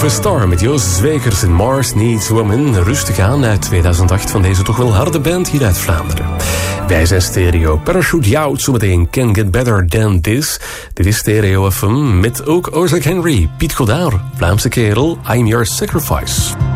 of a Star met Joost Zwegers en Mars Needs Woman. Rustig aan uit 2008 van deze toch wel harde band hier uit Vlaanderen. Wij zijn Stereo. Parachute Youth, zometeen Can't Get Better Than This. Dit is Stereo FM met ook Ozark Henry, Piet Godard, Vlaamse kerel, I'm Your Sacrifice.